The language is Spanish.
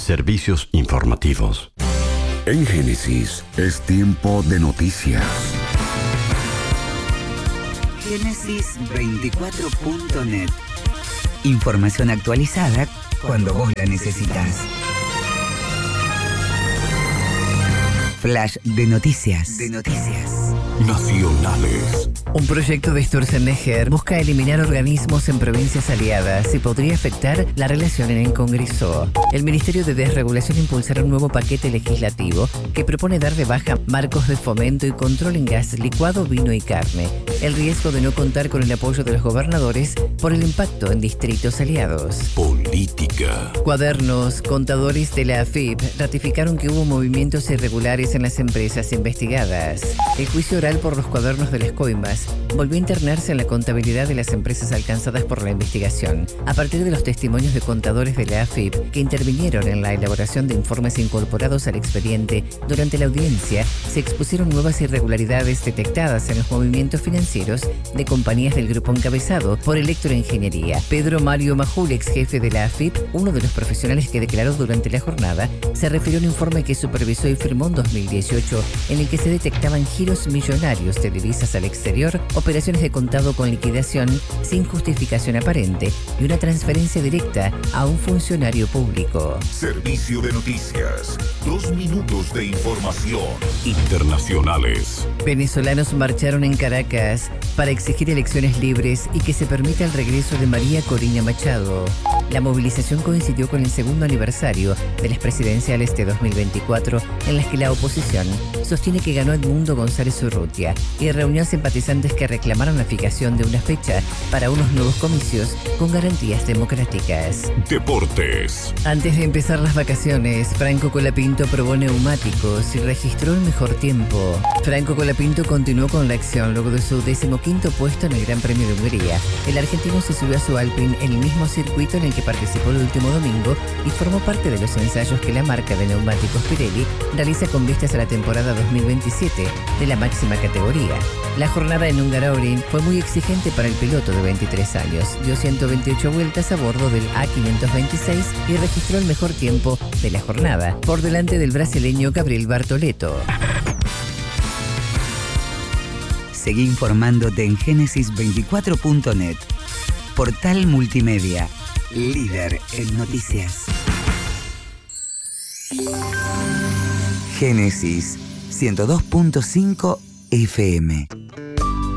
Servicios informativos. En Génesis es tiempo de noticias. Génesis24.net. Información actualizada cuando vos la necesitas. Flash de noticias. Nacionales. Un proyecto de Sturzenegger busca eliminar organismos en provincias aliadas y podría afectar la relación en el Congreso. El Ministerio de Desregulación impulsará un nuevo paquete legislativo que propone dar de baja marcos de fomento y control en gas licuado, vino y carne. El riesgo de no contar con el apoyo de los gobernadores por el impacto en distritos aliados. Política. Cuadernos, contadores de la AFIP ratificaron que hubo movimientos irregulares en las empresas investigadas. El juicio oral por los cuadernos de las coimas volvió a internarse en la contabilidad de las empresas alcanzadas por la investigación, a partir de los testimonios de contadores de la AFIP que intervinieron en la elaboración de informes incorporados al expediente. Durante la audiencia se expusieron nuevas irregularidades detectadas en los movimientos financieros de compañías del grupo encabezado por Electroingeniería. Pedro Mario Majul, ex jefe de la AFIP, uno de los profesionales que declaró durante la jornada, se refirió a un informe que supervisó y firmó en 2018 en el que se detectaban giros millonarios de divisas al exterior, operaciones de contado con liquidación sin justificación aparente y una transferencia directa a un funcionario público. Servicio de noticias. 2 minutos de información. Internacionales. Venezolanos marcharon en Caracas para exigir elecciones libres y que se permita el regreso de María Corina Machado. La movilización coincidió con el segundo aniversario de las presidenciales de 2024, en las que la oposición sostiene que ganó Edmundo González Urrutia y reunió a simpatizantes que reclamaron la fijación de una fecha para unos nuevos comicios con garantías democráticas. Deportes. Antes de empezar las vacaciones, Franco Colapinto probó neumáticos y registró el mejor tiempo. Franco Colapinto continuó con la acción luego de su 15º puesto en el Gran Premio de Hungría. El argentino se subió a su Alpine en el mismo circuito en el que participó el último domingo y formó parte de los ensayos que la marca de neumáticos Pirelli realiza con vistas a la temporada 2027 de la máxima categoría. La jornada en Hungaroring fue muy exigente para el piloto de 23 años. Dio 128 vueltas a bordo del A526 y registró el mejor tiempo de la jornada, por delante del brasileño Gabriel Bartoletto. Seguí informándote en Génesis24.net. Portal multimedia, líder en noticias. Génesis 102.5 FM.